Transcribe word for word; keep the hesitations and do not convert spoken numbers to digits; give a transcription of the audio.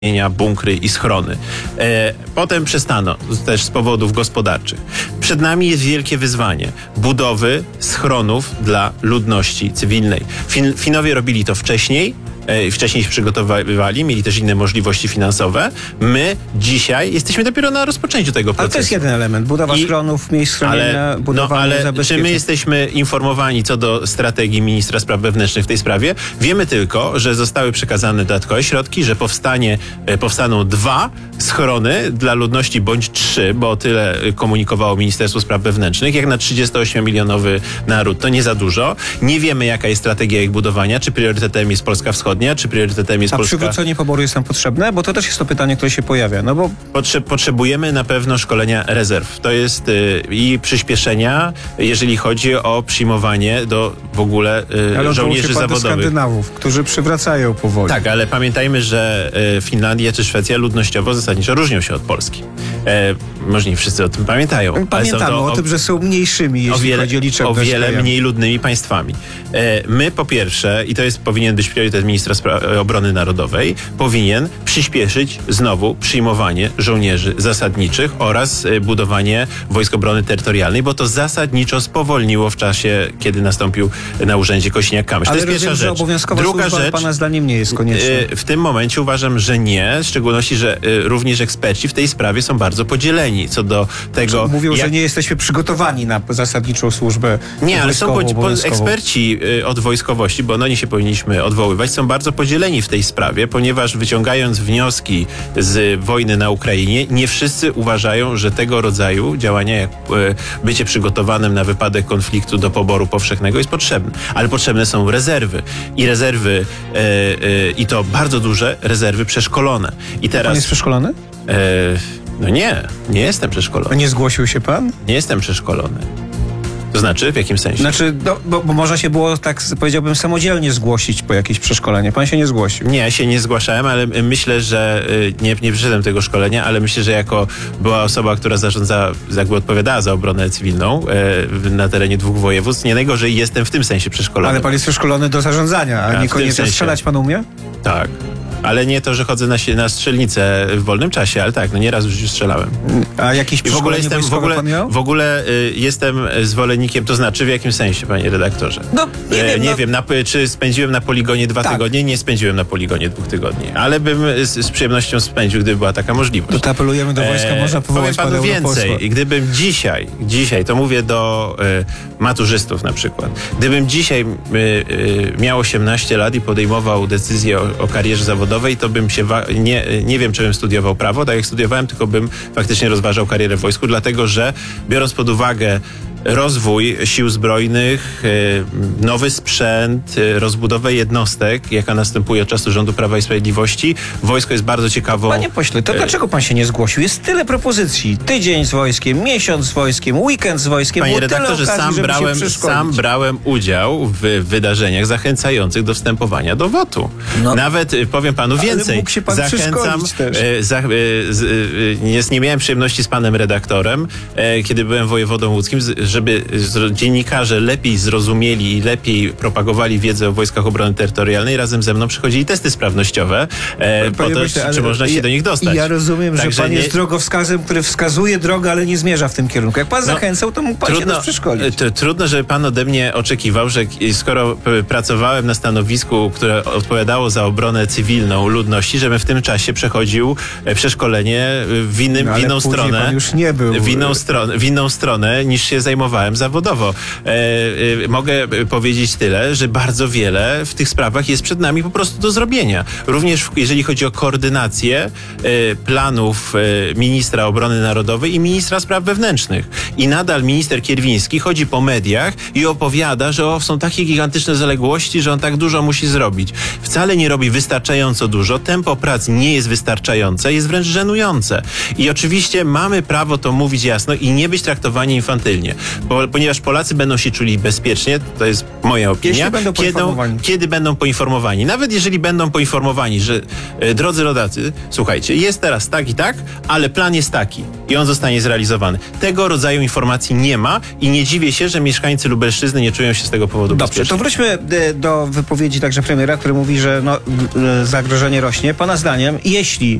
bunkry i schrony. E, potem przestano, też z powodów gospodarczych. Przed nami jest wielkie wyzwanie budowy schronów dla ludności cywilnej. Fin, Finowie robili to wcześniej, e, wcześniej się przygotowywali, mieli też inne możliwości finansowe. My dzisiaj jesteśmy dopiero na rozpoczęciu tego procesu. Ale to jest jeden element. Budowa I, schronów, miejsc schronienia, ale, budowanie no, ale zabezpieczeń. czy my jesteśmy informowani co do strategii ministra spraw wewnętrznych w tej sprawie? Wiemy tylko, że zostały przekazane dodatkowe środki, że powstanie, powstaną dwa schrony dla ludności bądź trzy, bo tyle komunikowało Ministerstwo Spraw Wewnętrznych, jak na trzydziestoośmiomilionowy naród. To nie za dużo. Nie wiemy, jaka jest strategia ich budowania, czy priorytetem jest Polska Wschodnia, czy priorytetem jest A Polska... przywrócenie poboru jest nam potrzebne? Bo to też jest to pytanie, które się pojawia. No bo Potrze- potrzebujemy na pewno szkolenia rezerw. To jest y, i przyspieszenia, jeżeli chodzi o przyjmowanie do w ogóle y, ale żołnierzy się pan do zawodowych. Skandynawów, którzy przywracają powoli. Tak, ale pamiętajmy, że y, Finlandia czy Szwecja ludnościowo zasadniczo różnią się od Polski. E, może nie wszyscy o tym pamiętają. ale Pamiętamy są to o, o tym, że są mniejszymi, jeśli o wiele, chodzi o liczebność o wiele krajami. mniej ludnymi państwami. E, my po pierwsze, i to jest powinien być priorytet ministra Spra- obrony narodowej, powinien przyspieszyć znowu przyjmowanie żołnierzy zasadniczych oraz e, budowanie Wojsk Obrony Terytorialnej, bo to zasadniczo spowolniło w czasie, kiedy nastąpił na urzędzie Kośniak-Kamysz. To Ale jest rozumiem, pierwsza że rzecz. obowiązkowa Druga służba rzecz, pana zdaniem nie jest konieczna. e, w tym momencie uważam, że nie, w szczególności, że e, również eksperci w tej sprawie są bardzo podzieleni co do tego, Mówią, jak... że nie jesteśmy przygotowani na zasadniczą służbę Nie, ale są po, po, obowiązkową. eksperci y, od wojskowości, bo na nie się powinniśmy odwoływać, są bardzo podzieleni w tej sprawie, ponieważ wyciągając wnioski z wojny na Ukrainie, nie wszyscy uważają, że tego rodzaju działania, jak y, bycie przygotowanym na wypadek konfliktu do poboru powszechnego jest potrzebne. Ale potrzebne są rezerwy. I rezerwy, y, y, i to bardzo duże rezerwy przeszkolone. I teraz... Pan jest przeszkolony? y, no nie, nie jestem A przeszkolony. nie zgłosił się pan? Nie jestem przeszkolony. To znaczy, w jakim sensie? Znaczy, no, bo, bo można się było, tak powiedziałbym, samodzielnie zgłosić po jakieś przeszkolenie. Pan się nie zgłosił. Nie, ja się nie zgłaszałem, ale myślę, że y, nie, nie przyszedłem tego szkolenia, ale myślę, że jako była osoba, która zarządza, jakby odpowiadała za obronę cywilną y, na terenie dwóch województw, nie najgorzej jestem w tym sensie przeszkolony. Ale pan jest przeszkolony do zarządzania, a, A, w tym niekoniecznie sensie. strzelać pan umie? Tak. Ale nie to, że chodzę na, sie- na strzelnicę w wolnym czasie, ale tak, no nieraz już strzelałem. A jakieś I w ogóle przeszkolenie jestem, w wojskowe ogóle, pan miał? w ogóle y, jestem zwolennikiem, to znaczy w jakim sensie, panie redaktorze? No, nie E, wiem, nie no. wiem na, czy spędziłem na poligonie dwa Tak. tygodnie? Nie spędziłem na poligonie dwóch tygodni, ale bym z, z przyjemnością spędził, gdyby była taka możliwość. To apelujemy do wojska, E, można powołać powiem pana panu europosła. więcej. Gdybym dzisiaj, dzisiaj, to mówię do e, maturzystów na przykład, gdybym dzisiaj e, e, miał osiemnaście lat i podejmował decyzję o, o karierze zawodowej, to bym się, wa- nie, nie wiem, czy bym studiował prawo, tak jak studiowałem, tylko bym faktycznie rozważał karierę w wojsku, dlatego że biorąc pod uwagę rozwój sił zbrojnych, e, nowy sprzęt, e, rozbudowę jednostek, jaka następuje od czasu rządu Prawa i Sprawiedliwości, wojsko jest bardzo ciekawą... Panie pośle, to e, dlaczego pan się nie zgłosił? Jest tyle propozycji. Tydzień z wojskiem, miesiąc z wojskiem, weekend z wojskiem. Panie Było tyle redaktorze, okazji, sam żeby się brałem, przeszkolić. sam brałem udział w wydarzeniach zachęcających do wstępowania do wotu. No. Nawet y, powiem panu Ale więcej. mógł się pan Zachęcam. przeszkolić też. y, za, y, z, y, nie, nie miałem przyjemności z panem redaktorem, y, kiedy byłem wojewodą łódzkim, z- żeby z, dziennikarze lepiej zrozumieli i lepiej propagowali wiedzę o Wojskach Obrony Terytorialnej. Razem ze mną przychodzili testy sprawnościowe, y, po Panie to, pośle, ale czy można się ja, do nich dostać. Ja rozumiem, Także że pan nie- jest drogowskazem, który wskazuje drogę, ale nie zmierza w tym kierunku. Jak pan No, zachęcał, to mógł pan się też przeszkolić. t- Trudno, żeby pan ode mnie oczekiwał, że k- skoro p- pracowałem na stanowisku, które odpowiadało za obronę cywilną ludności, żebym w tym czasie przechodził e, przeszkolenie e, w, innym, No, w ale inną później stronę. pan już nie był. W inną, stronę, w inną stronę niż się zajmowałem zawodowo. E, e, mogę e, powiedzieć tyle, że bardzo wiele w tych sprawach jest przed nami po prostu do zrobienia. Również w, jeżeli chodzi o koordynację e, planów e, ministra obrony narodowej i ministra spraw wewnętrznych. I nadal minister Kierwiński chodzi po mediach i opowiada, że o, są takie gigantyczne zaległości, że on tak dużo musi zrobić. Wcale nie robi wystarczająco dużo. Tempo prac nie jest wystarczające, jest wręcz żenujące. I oczywiście mamy prawo to mówić jasno i nie być traktowani infantylnie. bo, ponieważ Polacy będą się czuli bezpiecznie, to jest moja opinia, Jeśli będą kiedy, poinformowani. kiedy będą poinformowani. Nawet jeżeli będą poinformowani, że e, drodzy rodacy, słuchajcie, jest teraz tak i tak, ale plan jest taki i on zostanie zrealizowany. Tego rodzaju informacji nie ma i nie dziwię się, że mieszkańcy Lubelszczyzny nie czują się z tego powodu Dobrze, bezpiecznie. to wróćmy e, do wypowiedzi także premiera, który mówi, że no, e, zagrożenie rośnie. Pana zdaniem, jeśli